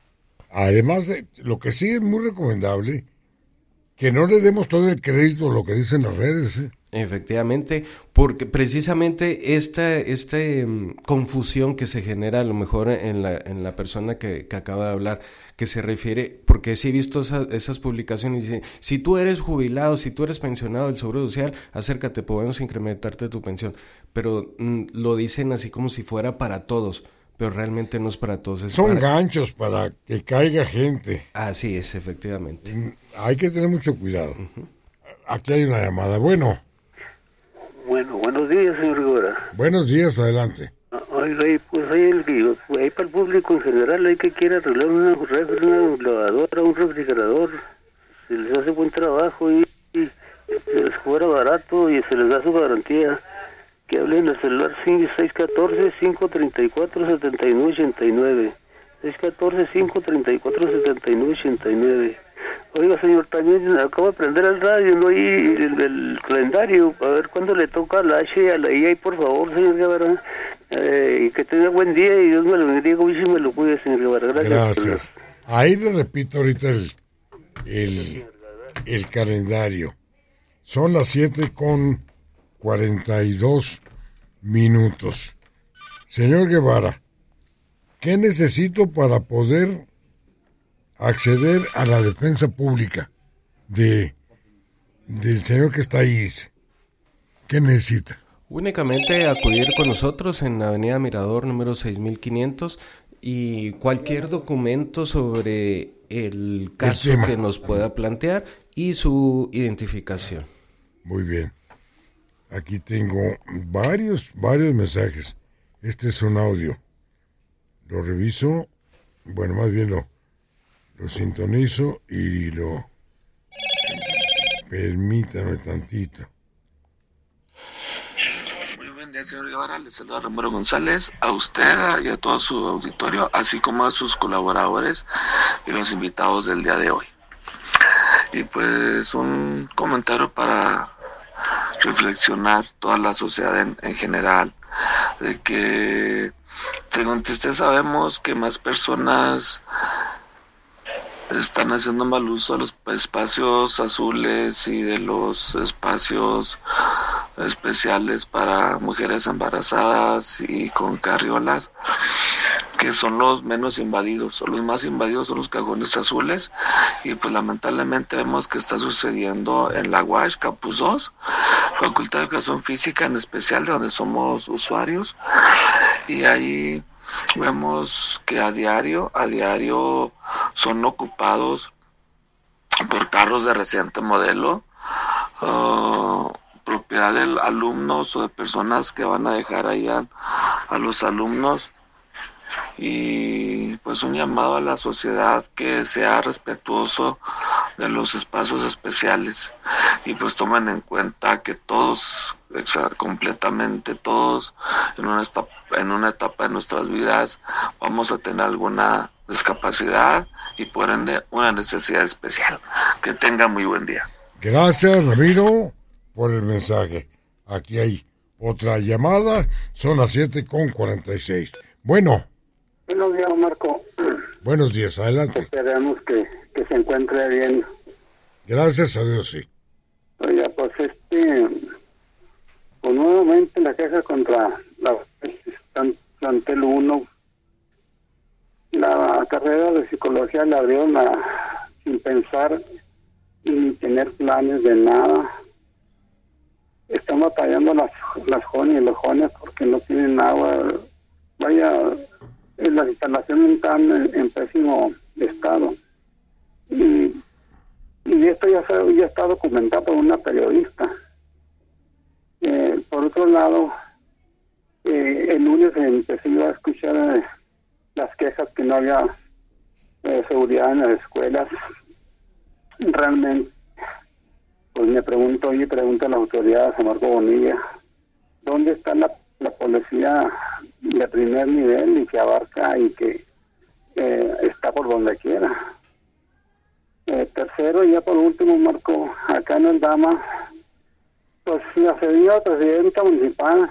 además de lo que sí es muy recomendable, que no le demos todo el crédito a lo que dicen las redes, ¿eh? Efectivamente, porque precisamente esta, esta um, confusión que se genera a lo mejor en la, en la persona que, que acaba de hablar, que se refiere, porque sí he visto esa, esas publicaciones y dicen, si tú eres jubilado, si tú eres pensionado del Seguro Social, acércate, podemos incrementarte tu pensión, pero mm, lo dicen así como si fuera para todos, pero realmente no es para todos. Es Son para... ganchos para que caiga gente. Así es, efectivamente. Hay que tener mucho cuidado. Uh-huh. Aquí hay una llamada. Bueno. Bueno, buenos días, señor Rivera. Buenos días, adelante. Oiga, pues ahí, el, ahí para el público en general, hay que quiere arreglar una, una lavadora, un refrigerador, se les hace buen trabajo y, y se les fuera barato y se les da su garantía. Que hablen al celular seis uno cuatro, cinco tres cuatro, siete nueve ocho nueve. seis uno cuatro, cinco tres cuatro, siete nueve ocho nueve. Oiga, señor, también acabo de prender el radio, no, y el, el calendario, a ver cuándo le toca a la H y a la I A, por favor, señor Guevara, eh, y que tenga buen día y Dios me lo bendiga y me lo cuide, señor Guevara. Gracias. Gracias. Ahí le repito ahorita el, el, el calendario. Son las siete con cuarenta y dos minutos. Señor Guevara, ¿qué necesito para poder acceder a la defensa pública de del señor que está ahí? ¿Qué necesita? Únicamente acudir con nosotros en Avenida Mirador número seis mil quinientos y cualquier documento sobre el caso el que nos pueda plantear y su identificación. Muy bien. Aquí tengo varios, varios mensajes. Este es un audio. Lo reviso, bueno, más bien lo, lo sintonizo y lo... Permítame tantito. Muy buen día, señor Guevara. Le saluda Ramiro González, a usted y a todo su auditorio, así como a sus colaboradores y los invitados del día de hoy. Y pues un comentario para reflexionar toda la sociedad en, en general, de que según usted sabemos que más personas están haciendo mal uso de los espacios azules y de los espacios especiales para mujeres embarazadas y con carriolas, que son los menos invadidos, o los más invadidos son los cajones azules, y pues lamentablemente vemos que está sucediendo en la U A S H Campus dos, Facultad de Educación Física en especial, de donde somos usuarios, y ahí vemos que a diario, a diario son ocupados por carros de reciente modelo, uh, propiedad de alumnos o de personas que van a dejar allá a los alumnos. Y pues un llamado a la sociedad que sea respetuoso de los espacios especiales y pues tomen en cuenta que todos, completamente todos, en una etapa, en una etapa de nuestras vidas vamos a tener alguna discapacidad y por ende una necesidad especial. Que tenga muy buen día. Gracias, Ramiro, por el mensaje. Aquí hay otra llamada, son las siete con cuarenta y seis. Bueno. Buenos días, Marco. Buenos días, adelante. Esperemos que, que se encuentre bien. Gracias a Dios, sí. Oiga, pues este, pues nuevamente la queja contra la plantel uno, la carrera de psicología la abrieron a, sin pensar y tener planes de nada. Están batallando las, las jóvenes y los jóvenes porque no tienen agua. Vaya, las instalaciones están en, en pésimo estado. Y, y esto ya, se, ya está documentado por una periodista. Eh, por otro lado, eh, el lunes empecé yo a escuchar eh, las quejas que no había eh, seguridad en las escuelas. Realmente, pues me pregunto y pregunto a la autoridad, a Marco Bonilla, ¿dónde está la, la policía de primer nivel y que abarca y que eh, está por donde quiera? Eh, tercero, y ya por último, Marco, acá en el Dama, pues la señora presidenta municipal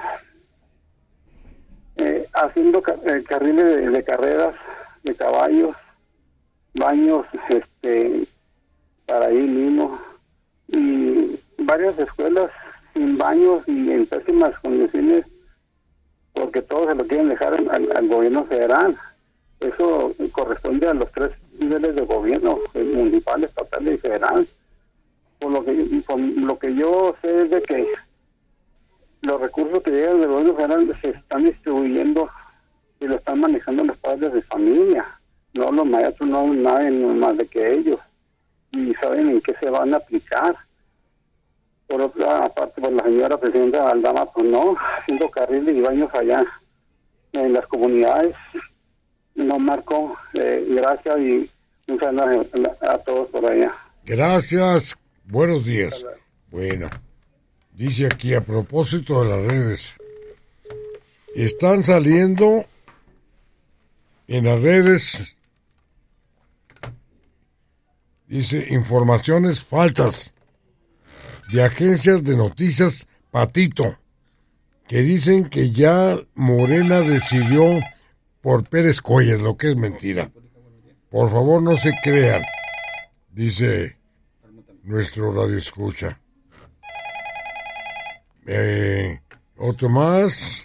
eh, haciendo ca eh, carriles de, de carreras de caballos, baños este para ahí mismo, y varias escuelas sin baños y en pésimas condiciones, porque todos se lo quieren dejar al, al gobierno federal. Eso corresponde a los tres niveles de gobierno, municipal, estatal y federal. Por lo que por lo que yo sé es de que los recursos que llegan del gobierno federal se están distribuyendo y lo están manejando los padres de familia, no los maestros, no nadie más de que ellos, y saben en qué se van a aplicar. Por otra parte, pues la señora presidenta Aldama, pues no, haciendo carriles y baños allá en las comunidades. No, Marco, eh, gracias y un saludo a, a todos por allá. Gracias, buenos días. Bueno, dice aquí a propósito de las redes, están saliendo en las redes, dice, informaciones falsas de agencias de noticias Patito, que dicen que ya Morena decidió por Pérez Cuellar, lo que es mentira. Por favor, no se crean, dice nuestro radio escucha. Eh, otro más.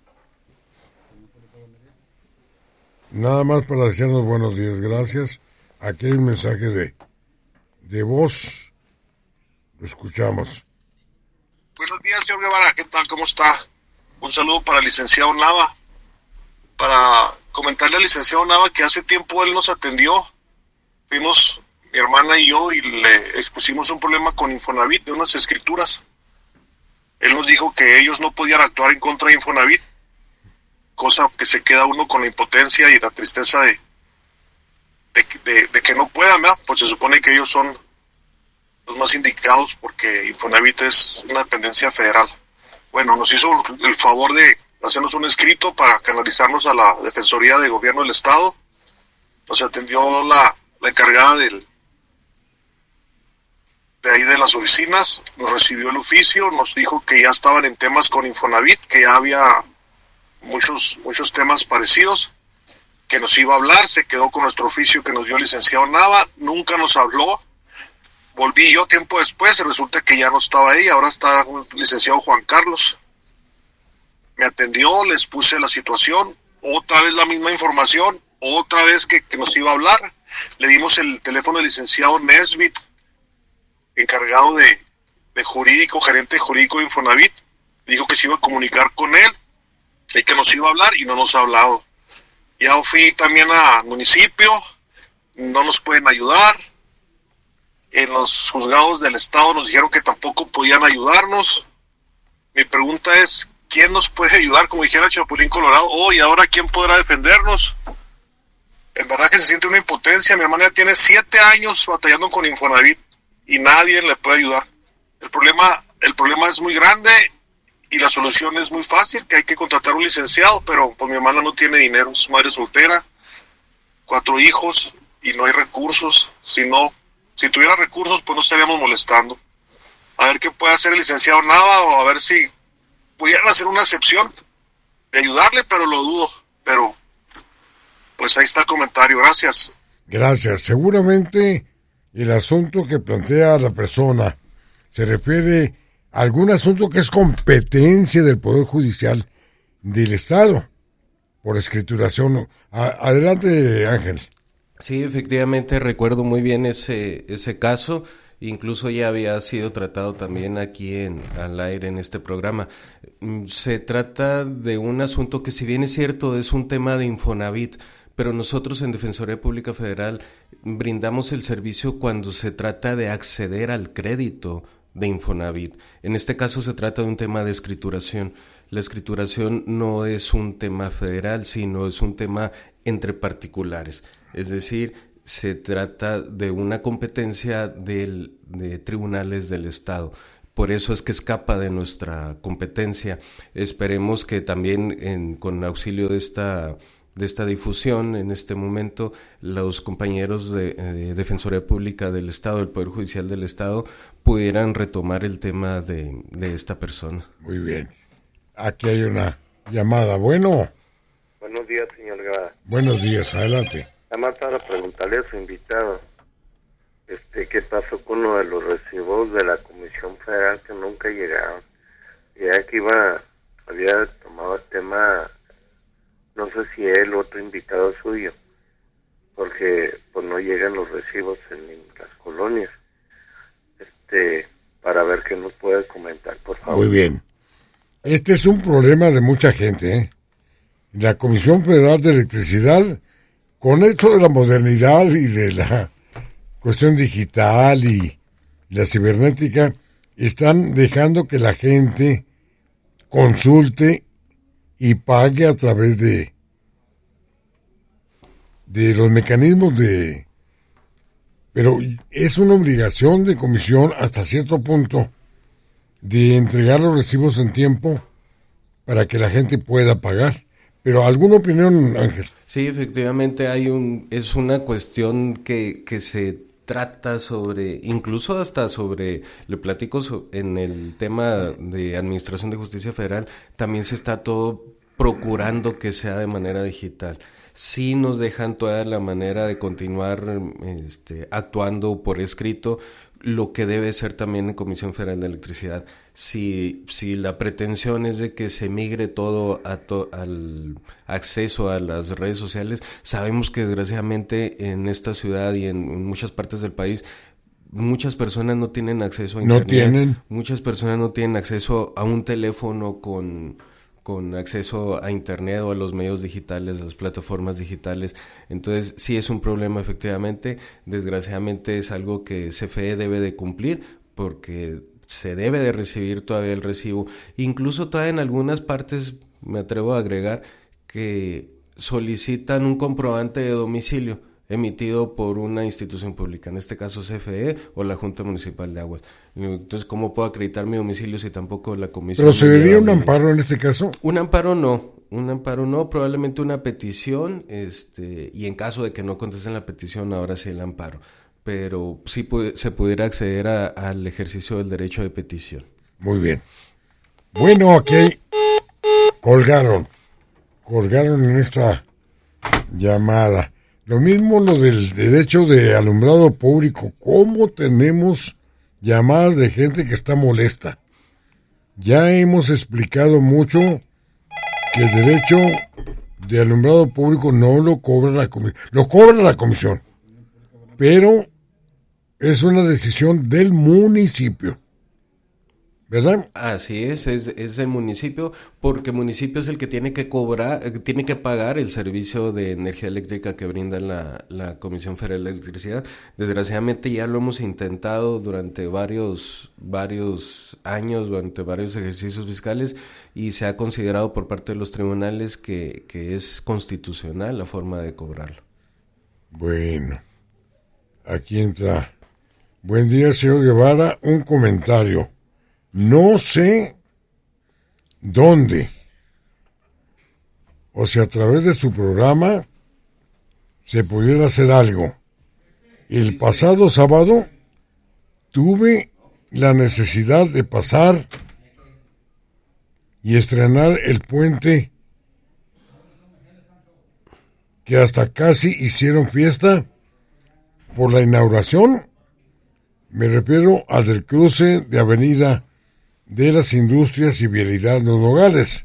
Nada más para decirnos buenos días, gracias. Aquí hay un mensaje de, de voz. Lo escuchamos. Buenos días, señor Guevara, ¿qué tal? ¿Cómo está? Un saludo para el licenciado Nava. Para comentarle al licenciado Nava que hace tiempo él nos atendió. Fuimos, mi hermana y yo, y le expusimos un problema con Infonavit de unas escrituras. Él nos dijo que ellos no podían actuar en contra de Infonavit, cosa que se queda uno con la impotencia y la tristeza de, de, de, de que no puedan, ¿verdad? Pues se supone que ellos son los más indicados porque Infonavit es una dependencia federal. Bueno, nos hizo el favor de hacernos un escrito para canalizarnos a la Defensoría de Gobierno del Estado. Nos atendió la, la encargada del, de ahí de las oficinas, nos recibió el oficio, nos dijo que ya estaban en temas con Infonavit, que ya había muchos, muchos temas parecidos, que nos iba a hablar, se quedó con nuestro oficio que nos dio el licenciado Nava, nunca nos habló. Volví yo tiempo después, resulta que ya no estaba ahí, ahora está el licenciado Juan Carlos. Me atendió, les puse la situación, otra vez la misma información, otra vez que, que nos iba a hablar. Le dimos el teléfono del licenciado Nesbit, encargado de, de jurídico, gerente jurídico de Infonavit. Dijo que se iba a comunicar con él y que nos iba a hablar y no nos ha hablado. Ya fui también al municipio, no nos pueden ayudar. En los juzgados del estado nos dijeron que tampoco podían ayudarnos. Mi pregunta es, ¿quién nos puede ayudar? Como dijera Chapulín Colorado, oh, ¿y ahora quién podrá defendernos? En verdad que se siente una impotencia. Mi hermana ya tiene siete años batallando con Infonavit y nadie le puede ayudar. El problema, el problema es muy grande y la solución es muy fácil, que hay que contratar un licenciado, pero pues mi hermana no tiene dinero, es madre soltera, cuatro hijos y no hay recursos. Si no, si tuviera recursos, pues no estaríamos molestando. A ver qué puede hacer el licenciado Nava, o a ver si pudieran hacer una excepción de ayudarle, pero lo dudo. Pero pues ahí está el comentario, gracias. Gracias. Seguramente el asunto que plantea la persona se refiere a algún asunto que es competencia del Poder Judicial del Estado por escrituración. A- adelante, Ángel. Sí, efectivamente recuerdo muy bien ese ese caso, incluso ya había sido tratado también aquí en al aire en este programa. Mm, Se trata de un asunto que, si bien es cierto, es un tema de Infonavit, pero nosotros en Defensoría Pública Federal brindamos el servicio cuando se trata de acceder al crédito de Infonavit. En este caso se trata de un tema de escrituración. La escrituración no es un tema federal, sino es un tema entre particulares. Es decir, se trata de una competencia del, de tribunales del Estado. Por eso es que escapa de nuestra competencia. Esperemos que también en, con auxilio de esta, de esta difusión, en este momento, los compañeros de, de Defensoría Pública del Estado, del Poder Judicial del Estado, pudieran retomar el tema de, de esta persona. Muy bien. Aquí hay una llamada. Bueno. Buenos días, señor Guevara. Buenos días, adelante. Nada más para preguntarle a su invitado, este, ¿qué pasó con uno de los recibos de la Comisión Federal que nunca llegaron? Ya que iba, había tomado el tema, no sé si él o otro invitado suyo, porque pues no llegan los recibos en, en las colonias. Este, para ver qué nos puede comentar, por favor. Muy bien. Este es un problema de mucha gente, ¿eh? La Comisión Federal de Electricidad, con esto de la modernidad y de la cuestión digital y la cibernética, están dejando que la gente consulte y pague a través de de los mecanismos de... Pero es una obligación de comisión hasta cierto punto de entregar los recibos en tiempo para que la gente pueda pagar. Pero ¿alguna opinión, Ángel? Sí, efectivamente hay un es una cuestión que, que se trata sobre, incluso hasta sobre, le platico so, en el tema de Administración de Justicia Federal, también se está todo procurando que sea de manera digital. Sí nos dejan toda la manera de continuar este, actuando por escrito, lo que debe ser también en Comisión Federal de Electricidad. Si, si la pretensión es de que se migre todo a to, al acceso a las redes sociales, sabemos que desgraciadamente en esta ciudad y en, en muchas partes del país muchas personas no tienen acceso a internet. No tienen. Muchas personas no tienen acceso a un teléfono con... con acceso a internet o a los medios digitales, a las plataformas digitales. Entonces, sí es un problema efectivamente. Desgraciadamente es algo que C F E debe de cumplir porque se debe de recibir todavía el recibo. Incluso todavía en algunas partes, me atrevo a agregar, que solicitan un comprobante de domicilio emitido por una institución pública, en este caso C F E o la Junta Municipal de Aguas. Entonces, ¿cómo puedo acreditar mi domicilio si tampoco la comisión? ¿Pero se daría un amparo en este caso? Un amparo no, un amparo no, probablemente una petición, este, y en caso de que no contesten la petición, ahora sí el amparo. Pero sí pu- se pudiera acceder a, al ejercicio del derecho de petición. Muy bien. Bueno, aquí colgaron, colgaron en esta llamada. Lo mismo lo del derecho de alumbrado público. ¿Cómo tenemos llamadas de gente que está molesta? Ya hemos explicado mucho que el derecho de alumbrado público no lo cobra la comisión. Lo cobra la comisión, pero es una decisión del municipio, ¿verdad? Así es, es, es el municipio, porque el municipio es el que tiene que cobrar, tiene que pagar el servicio de energía eléctrica que brinda la, la Comisión Federal de Electricidad. Desgraciadamente ya lo hemos intentado durante varios, varios años, durante varios ejercicios fiscales, y se ha considerado por parte de los tribunales que, que es constitucional la forma de cobrarlo. Bueno, aquí entra. Buen día, señor Guevara, un comentario. No sé dónde, o si a través de su programa se pudiera hacer algo. El pasado sábado tuve la necesidad de pasar y estrenar el puente que hasta casi hicieron fiesta por la inauguración. Me refiero al del cruce de Avenida de las Industrias y Vialidad Los Nogales.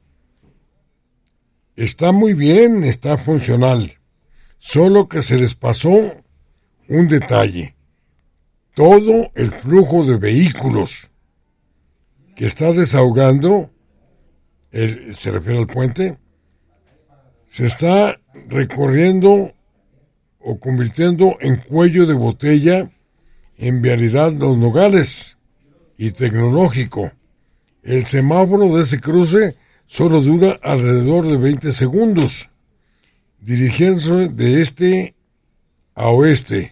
Está muy bien, está funcional, solo que se les pasó un detalle. Todo el flujo de vehículos que está desahogando, el, se refiere al puente, se está recorriendo o convirtiendo en cuello de botella en Vialidad Los Nogales. y Tecnológico. El semáforo de ese cruce solo dura alrededor de veinte segundos, dirigiéndose de este a oeste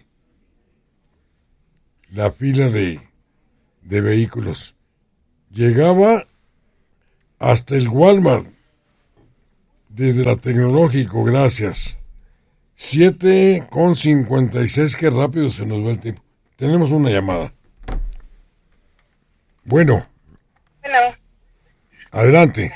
la fila de, de vehículos. Llegaba hasta el Walmart desde la Tecnológico, gracias. siete con cincuenta y seis, qué rápido se nos va el tiempo. Tenemos una llamada. Bueno. Bueno. Adelante.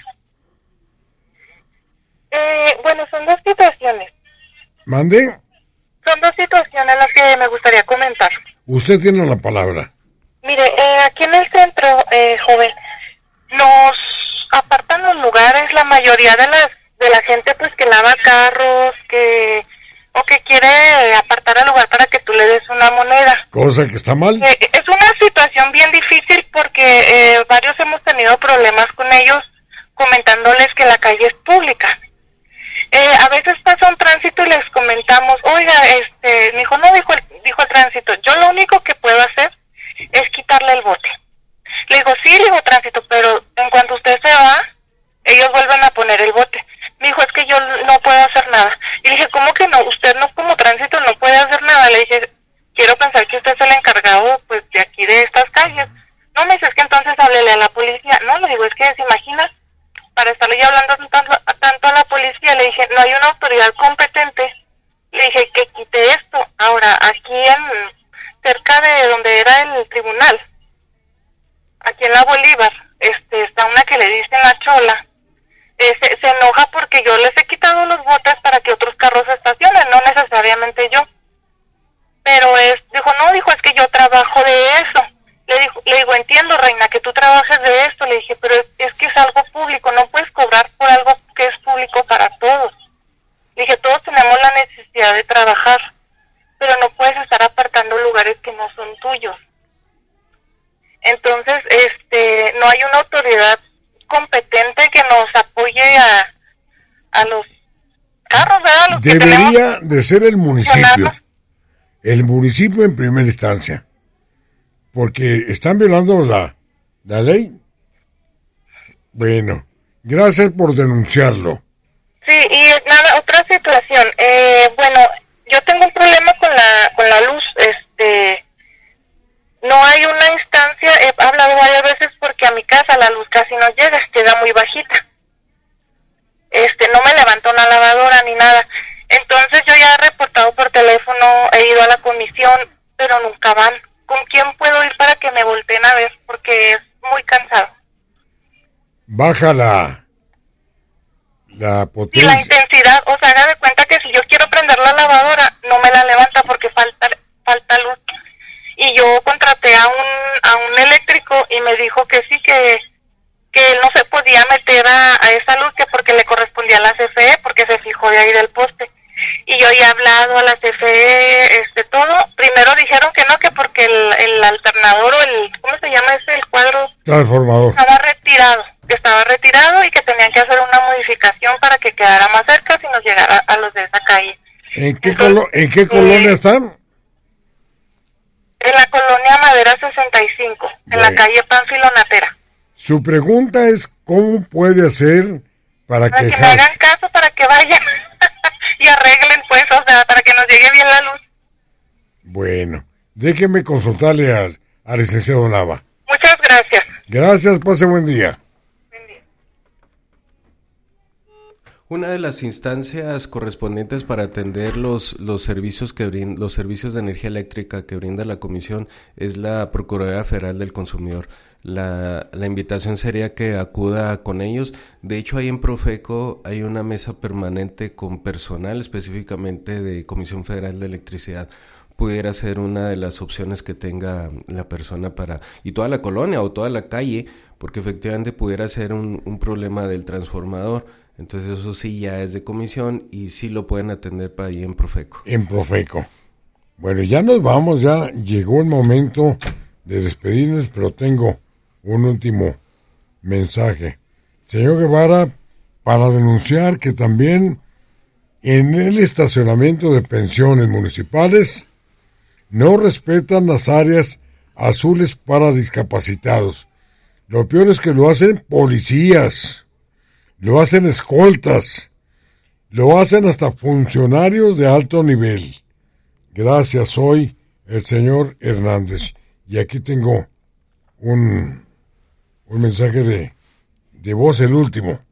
Eh, bueno, son dos situaciones. ¿Mande? Son dos situaciones las que me gustaría comentar. Usted tiene la palabra. Mire, eh, aquí en el centro, eh, joven, nos apartan los lugares, la mayoría de las de la gente pues que lava carros, que o que quiere apartar el lugar para que tú le des una moneda. Cosa que está mal. Eh, es una situación bien difícil porque eh, varios hemos tenido problemas con ellos comentándoles que la calle es pública. Eh, a veces pasa un tránsito y les comentamos, oiga, este, me dijo, no, dijo el, dijo el tránsito, yo lo único que puedo hacer es quitarle el bote. Le digo, sí, le digo tránsito, pero en cuanto usted se va, ellos vuelven a poner el bote. Me dijo, es que yo no puedo hacer nada. Y le dije, ¿cómo que no? Usted no como tránsito no puede hacer nada. Le dije, quiero pensar que usted es el encargado pues de aquí de estas calles. No, me dice, es que entonces háblele a la policía. No, le digo, es que se imagina, para estarle ya hablando tanto, tanto a la policía, le dije, no hay una autoridad competente. Le dije que quite esto. Ahora, aquí en cerca de donde era el tribunal, aquí en la Bolívar, este, está una que le dicen la Chola. Eh, se, se enoja porque yo les he quitado los botes para que otros carros estacionen, no necesariamente yo. Pero es, dijo, no, dijo, es que yo trabajo de eso. Le dijo, le digo, entiendo, reina, que tú trabajes de esto. Le dije, pero es, es que es algo público, no puedes cobrar por algo que es público para todos. Le dije, todos tenemos la necesidad de trabajar, pero no puedes estar apartando lugares que no son tuyos. Entonces, este, no hay una autoridad competente que nos apoye a, a los carros, ¿verdad? Los Debería de ser el municipio. El municipio en primera instancia. Porque están violando la, la ley. Bueno, gracias por denunciarlo. Sí, y nada, otra situación. Eh, bueno, yo tengo un problema con la, con la luz. Este, no hay una instancia, he hablado varias veces porque a mi casa la luz casi no llega, llega muy bajita. Este, no me levantó una lavadora ni nada. Entonces yo ya he reportado por teléfono, he ido a la comisión, pero nunca van. ¿Con quién puedo ir para que me volteen a ver? Porque es muy cansado. Baja la, la potencia. Y la intensidad, o sea, haga de cuenta que si yo quiero prender la lavadora, no me la levanta porque falta falta luz. Y yo contraté a un a un eléctrico y me dijo que sí, que que él no se podía meter a, a esa luz, que porque le correspondía a la C F E, porque se fijó de ahí del poste. Y yo ya he hablado a la C F E, este, todo. Primero dijeron que no, que porque el, el alternador o el, ¿cómo se llama ese? El cuadro. Transformador. Estaba retirado, que estaba retirado y que tenían que hacer una modificación para que quedara más cerca si nos llegara a los de esa calle. ¿En qué, colo ¿en qué colonia eh, están? En la colonia Madera sesenta y cinco, en bueno. la calle Pánfilo Natera. Su pregunta es, ¿cómo puede hacer para, para quejarse? que me hagan caso, para que vayan y arreglen, pues, o sea, para que nos llegue bien la luz. Bueno, déjeme consultarle al, al licenciado Nava. Muchas gracias. Gracias, pase buen día. Una de las instancias correspondientes para atender los los servicios que brinda, los servicios de energía eléctrica que brinda la comisión es la Procuraduría Federal del Consumidor. La, la invitación sería que acuda con ellos. De hecho, ahí en Profeco hay una mesa permanente con personal específicamente de Comisión Federal de Electricidad. Pudiera ser una de las opciones que tenga la persona para, y toda la colonia o toda la calle, porque efectivamente pudiera ser un, un problema del transformador. Entonces eso sí ya es de comisión y sí lo pueden atender para ahí en Profeco. En Profeco. Bueno, ya nos vamos, ya llegó el momento de despedirnos, pero tengo un último mensaje. Señor Guevara, para denunciar que también en el estacionamiento de pensiones municipales no respetan las áreas azules para discapacitados. Lo peor es que lo hacen policías, lo hacen escoltas, lo hacen hasta funcionarios de alto nivel. Gracias, soy el señor Hernández. Y aquí tengo un, un mensaje de, de voz, el último.